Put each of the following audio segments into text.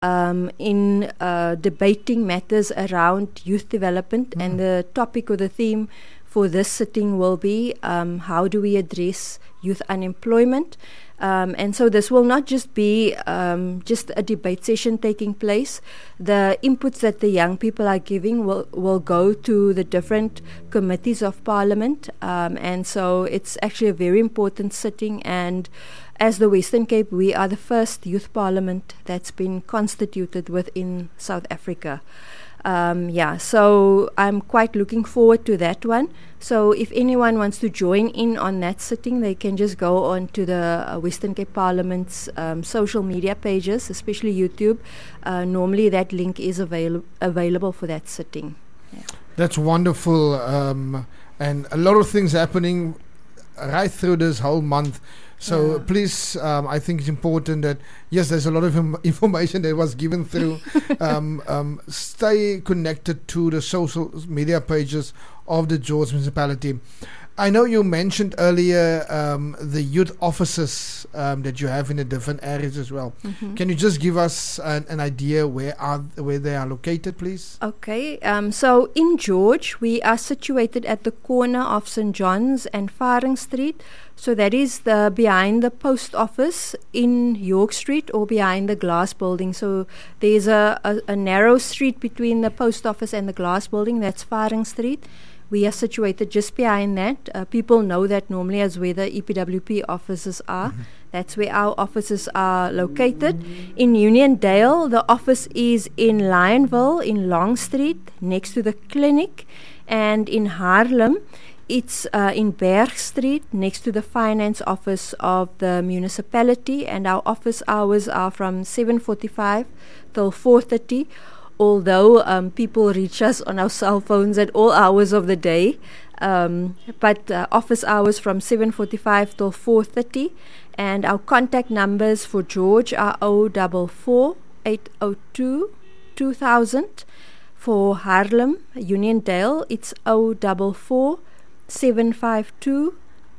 in debating matters around youth development. And the topic or the theme for this sitting will be how do we address youth unemployment. And so this will not just be just a debate session taking place. The inputs that the young people are giving will go to the different committees of Parliament. And so it's actually a very important sitting. And as the Western Cape, we are the first youth parliament that's been constituted within South Africa. So I'm quite looking forward to that one. So if anyone wants to join in on that sitting, they can just go on to the Western Cape Parliament's social media pages, especially YouTube. Normally that link is available for that sitting. Yeah. That's wonderful. And a lot of things happening right through this whole month. So please, I think it's important that, yes, there's a lot of information that was given through. Stay connected to the social media pages of the George Municipality. I know you mentioned earlier the youth offices that you have in the different areas as well. Mm-hmm. Can you just give us an idea where they are located, please? Okay. So in George, we are situated at the corner of St. John's and Faring Street. So that is behind the post office in York Street, or behind the glass building. So there's a narrow street between the post office and the glass building. That's Faring Street. We are situated just behind that. People know that normally as where the EPWP offices are. Mm-hmm. That's where our offices are located. In Uniondale, the office is in Lionville, in Long Street, next to the clinic. And in Haarlem, it's in Berg Street, next to the finance office of the municipality. And our office hours are from 7:45 till 4:30. Although people reach us on our cell phones at all hours of the day, but office hours from 7:45 till 4:30, and our contact numbers for George are 044 802 2000. For Haarlem, Uniondale, it's 044 752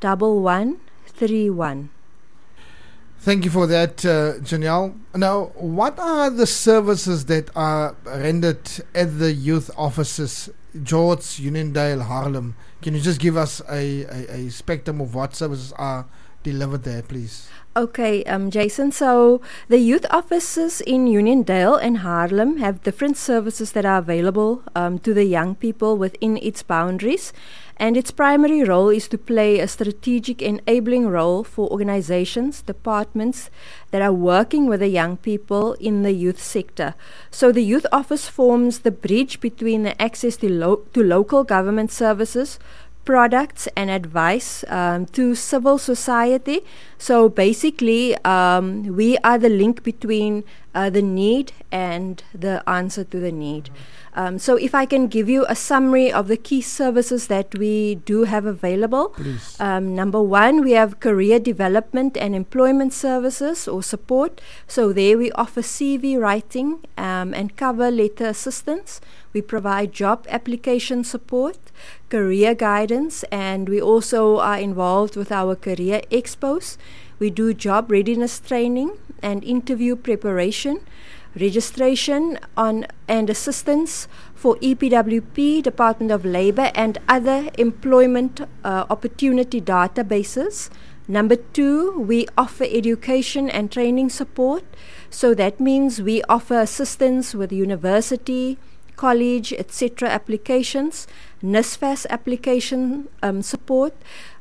1131. Thank you for that, Janelle. Now, what are the services that are rendered at the youth offices, George, Uniondale, Haarlem? Can you just give us a spectrum of what services are delivered there, please? Okay, Jason. So the youth offices in Uniondale and Haarlem have different services that are available to the young people within its boundaries. And its primary role is to play a strategic enabling role for organizations, departments that are working with the young people in the youth sector. So the youth office forms the bridge between the access to local government services, products and advice to civil society. So basically, we are the link between the need and the answer to the need. So if I can give you a summary of the key services that we do have available. Please. Number one, we have career development and employment services or support. So there we offer CV writing and cover letter assistance. We provide job application support, career guidance, and we also are involved with our career expos. We do job readiness training and interview preparation, registration on and assistance for EPWP, Department of Labour, and other employment opportunity databases. Number two, we offer education and training support. So that means we offer assistance with university, college, etc. applications, NSFAS application support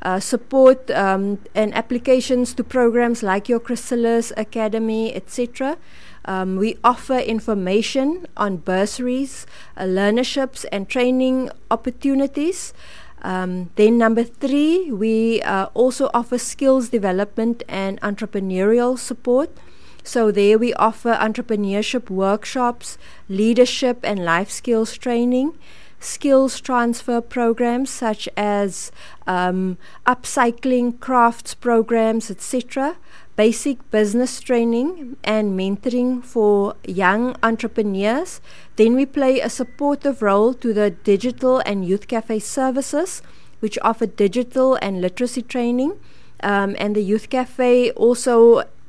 and applications to programs like your Chrysalis Academy, etc. We offer information on bursaries, learnerships and training opportunities. Then number three, we also offer skills development and entrepreneurial support. So there we offer entrepreneurship workshops, leadership and life skills training, skills transfer programs such as upcycling, crafts programs, etc., basic business training and mentoring for young entrepreneurs. Then we play a supportive role to the digital and youth cafe services, which offer digital and literacy training. And the youth cafe also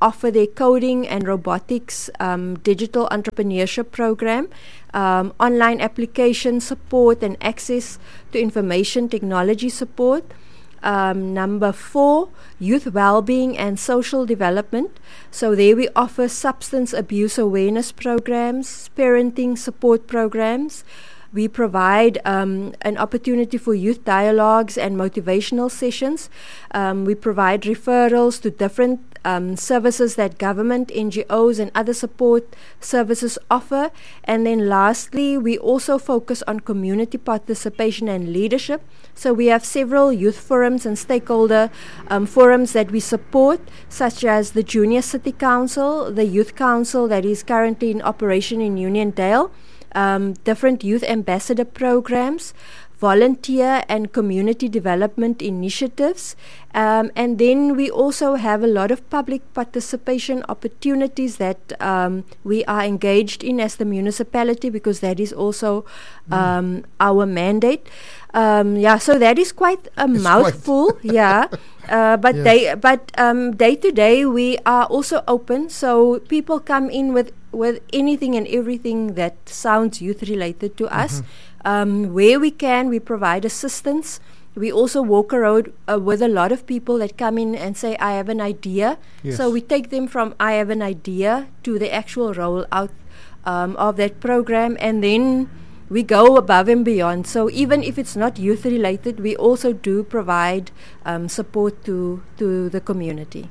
offer their coding and robotics digital entrepreneurship program, online application support and access to information technology support. Number 4, youth well-being and social development. So there we offer substance abuse awareness programs, parenting support programs. We provide an opportunity for youth dialogues and motivational sessions. We provide referrals to different services that government, NGOs and other support services offer. And then lastly, we also focus on community participation and leadership. So we have several youth forums and stakeholder forums that we support, such as the Junior City Council, the Youth Council that is currently in operation in Uniondale, different youth ambassador programs, volunteer and community development initiatives, and then we also have a lot of public participation opportunities that we are engaged in as the municipality, because that is also our mandate. So that is quite a mouthful. But day to day we are also open, so people come in with anything and everything that sounds youth related to us. Where we can, we provide assistance. We also walk around with a lot of people that come in and say, I have an idea. Yes. So we take them from I have an idea to the actual rollout of that program, and then we go above and beyond. So even if it's not youth related, we also do provide support to the community.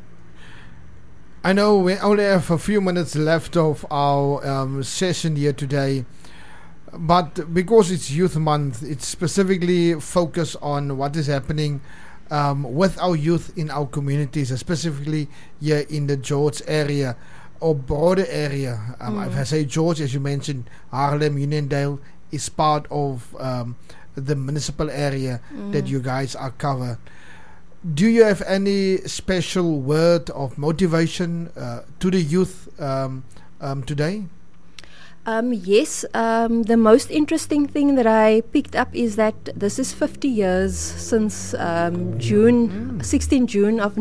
I know we only have a few minutes left of our session here today, but because it's Youth Month, it's specifically focused on what is happening with our youth in our communities, specifically here in the George area or broader area. If I say George, as you mentioned, Haarlem, Uniondale is part of the municipal area that you guys are covered. Do you have any special word of motivation to the youth today? Yes, the most interesting thing that I picked up is that this is 50 years since 16 June of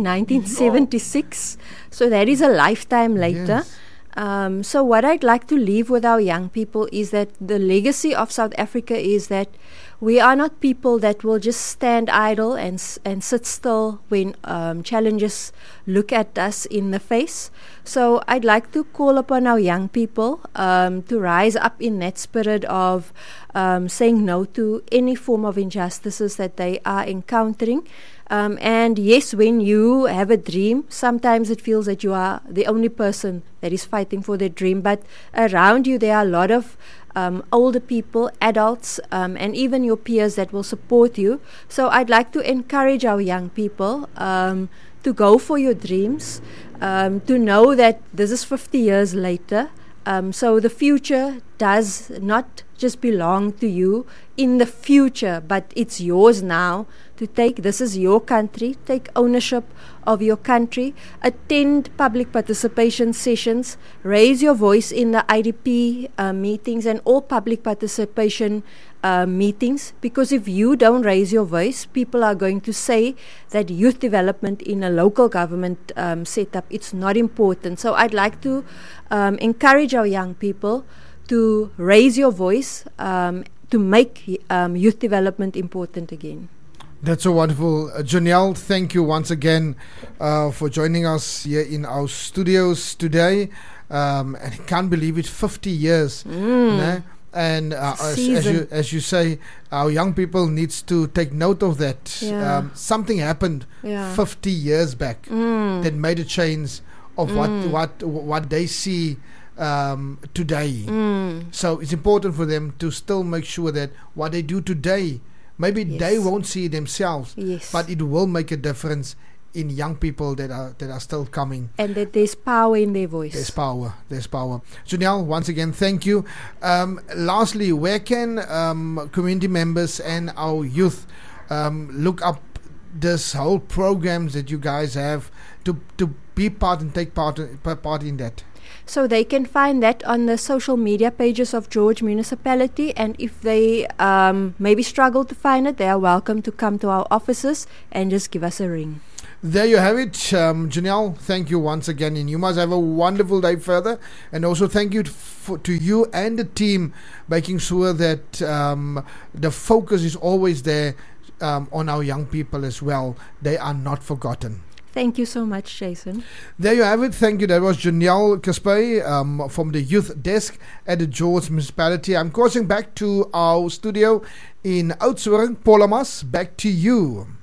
1976. So that is a lifetime later. Yes. So what I'd like to leave with our young people is that the legacy of South Africa is that we are not people that will just stand idle and sit still when challenges look at us in the face. So I'd like to call upon our young people to rise up in that spirit of saying no to any form of injustices that they are encountering. And yes, when you have a dream, sometimes it feels that you are the only person that is fighting for their dream. But around you, there are a lot of older people, adults, and even your peers that will support you. So I'd like to encourage our young people to go for your dreams, to know that this is 50 years later. So the future does not just belong to you in the future, but it's yours now to take. This is your country. Take ownership of your country. Attend public participation sessions. Raise your voice in the IDP meetings and all public participation meetings, because if you don't raise your voice, people are going to say that youth development in a local government setup, it's not important. So I'd like to encourage our young people to raise your voice, to make youth development important again. That's so wonderful. Janelle, thank you once again for joining us here in our studios today. And I can't believe it, 50 years. Né? And as you say, our young people needs to take note of that. Yeah. Something happened 50 years back that made a change of what they see today. So it's important for them to still make sure that what they do today, maybe they won't see it themselves, but it will make a difference in young people that are still coming. And that there's power in their voice. There's power. Janelle, once again, thank you. Lastly, where can community members and our youth look up this whole programs that you guys have to be part and take part in that? So they can find that on the social media pages of George Municipality, and if they maybe struggle to find it, they are welcome to come to our offices and just give us a ring. There you have it, Janelle. Thank you once again, and you must have a wonderful day further. And also thank you to you and the team, making sure that the focus is always there on our young people as well. They are not forgotten. Thank you so much, Jason. There you have it. Thank you. That was Janelle Kaspai from the Youth Desk at the George Municipality. I'm crossing back to our studio in Oudtshoorn. Paul Amas, back to you.